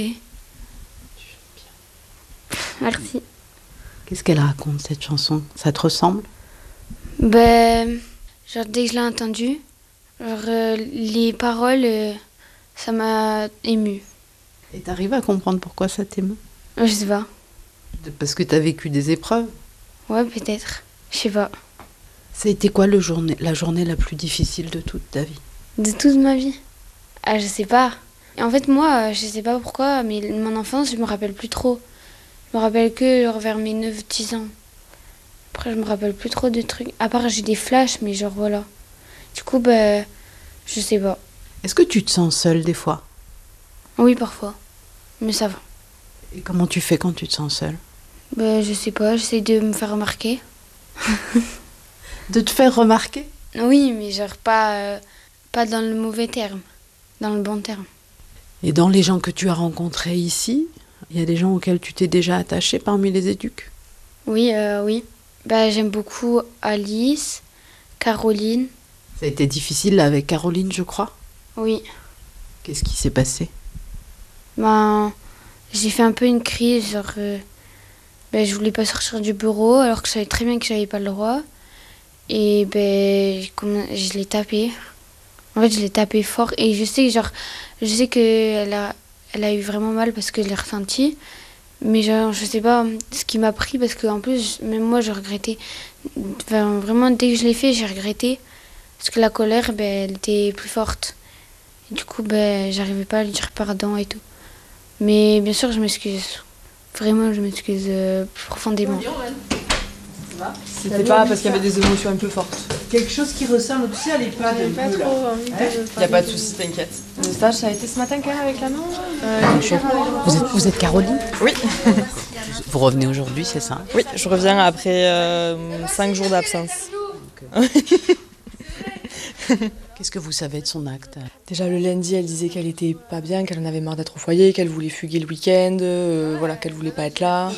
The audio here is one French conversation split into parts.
Merci. Qu'est-ce qu'elle raconte, cette chanson? Ça te ressemble? Genre dès que je l'ai entendue, les paroles, ça m'a émue. Et t'arrives à comprendre pourquoi ça t'émeut? Je sais pas. Parce que t'as vécu des épreuves? Ouais, peut-être. Je sais pas. Ça a été quoi la journée la plus difficile de toute ta vie? De toute ma vie? Ah, je sais pas. Et en fait, moi, je sais pas pourquoi, mais mon enfance, je me rappelle plus trop. Je me rappelle que genre, vers mes 9-10 ans. Après, je me rappelle plus trop de trucs. À part, j'ai des flashs, mais genre voilà. Du coup, je sais pas. Est-ce que tu te sens seule des fois? Oui, parfois. Mais ça va. Et comment tu fais quand tu te sens seule? Je sais pas, j'essaie de me faire remarquer. De te faire remarquer? Oui, mais genre pas dans le mauvais terme, dans le bon terme. Et dans les gens que tu as rencontrés ici, il y a des gens auxquels tu t'es déjà attachée parmi les éduques? Oui, oui. J'aime beaucoup Alice, Caroline. Ça a été difficile là, avec Caroline, je crois. Oui. Qu'est-ce qui s'est passé? J'ai fait un peu une crise, genre... je voulais pas sortir du bureau, alors que je savais très bien que j'avais pas le droit. Et je l'ai tapé. En fait, je l'ai tapé fort. Et je sais qu'elle a eu vraiment mal parce que je l'ai ressenti. Mais genre, je sais pas ce qui m'a pris parce qu'en plus, même moi, je regrettais. Enfin, vraiment, dès que je l'ai fait, j'ai regretté. Parce que la colère, elle était plus forte. Et du coup, j'arrivais pas à lui dire pardon et tout. Mais bien sûr, je m'excuse. Vraiment, je m'excuse profondément. C'était pas parce qu'il y avait des émotions un peu fortes. Quelque chose qui ressemble, tu sais, à l'épave. Il n'y a pas de soucis, t'inquiète. Le stage, ça a été ce matin quand même avec la main. Vous êtes Caroline? Oui. Vous revenez aujourd'hui, c'est ça? Oui, je reviens après 5 jours d'absence. Qu'est-ce que vous savez de son acte? Déjà le lundi, elle disait qu'elle était pas bien, qu'elle en avait marre d'être au foyer, qu'elle voulait fuguer le week-end, qu'elle voulait pas être là.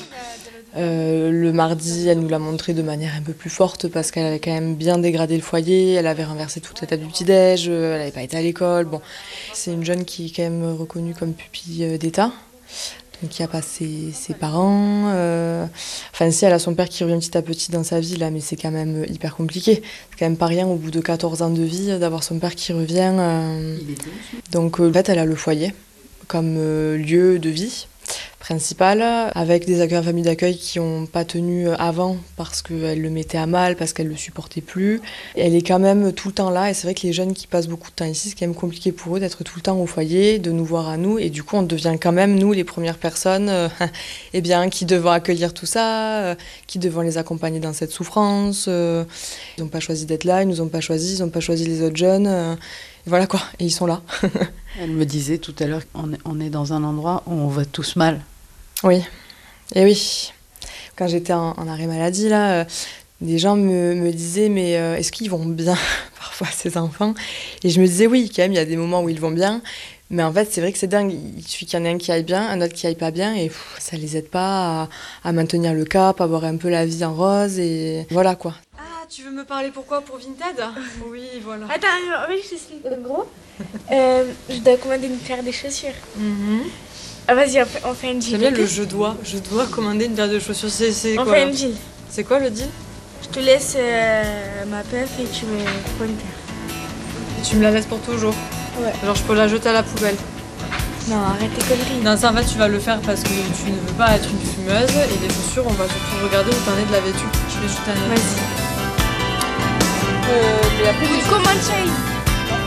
Le mardi, elle nous l'a montré de manière un peu plus forte parce qu'elle avait quand même bien dégradé le foyer, elle avait renversé toute la table du petit-déj, elle n'avait pas été à l'école. Bon, c'est une jeune qui est quand même reconnue comme pupille d'État, donc qui a pas ses parents. Si, elle a son père qui revient petit à petit dans sa vie, là, mais c'est quand même hyper compliqué. C'est quand même pas rien au bout de 14 ans de vie d'avoir son père qui revient. Donc en fait, elle a le foyer comme lieu de vie principal, avec des accueils en famille d'accueil qui n'ont pas tenu avant parce qu'elle le mettait à mal, parce qu'elle ne le supportait plus. Elle est quand même tout le temps là, et c'est vrai que les jeunes qui passent beaucoup de temps ici, c'est quand même compliqué pour eux d'être tout le temps au foyer, de nous voir à nous, et du coup on devient quand même, nous, les premières personnes qui devons accueillir tout ça, qui devons les accompagner dans cette souffrance. Ils n'ont pas choisi d'être là, ils nous ont pas choisi, ils n'ont pas choisi les autres jeunes. Et voilà quoi, et ils sont là. Elle me disait tout à l'heure qu'on est dans un endroit où on va tous mal. Oui, et oui. Quand j'étais en arrêt maladie, là, des gens me disaient, mais est-ce qu'ils vont bien parfois, ces enfants? Et je me disais, oui, quand même, il y a des moments où ils vont bien. Mais en fait, c'est vrai que c'est dingue. Il suffit qu'il y en ait un qui aille bien, un autre qui aille pas bien, et ça les aide pas à maintenir le cap, à avoir un peu la vie en rose, et voilà quoi. Ah, tu veux me parler pourquoi? Pour Vinted? Oui, voilà. Attends, oui, je suis gros. Je dois commander une paire de chaussures. Ah, vas-y, on fait un deal. J'aime bien le je dois commander une paire de chaussures. C'est quoi? On fait un deal. C'est quoi le deal? Je te laisse ma paire et tu me prends une paire. Et tu me la laisses pour toujours? Ouais. Genre je peux la jeter à la poubelle? Non, arrête tes conneries. Non, ça en fait tu vas le faire parce que tu ne veux pas être une fumeuse, et les chaussures, on va surtout regarder où t'en es de la vêtue. Je vais jeter un œil. Vas-y. Mais après, Comment ça?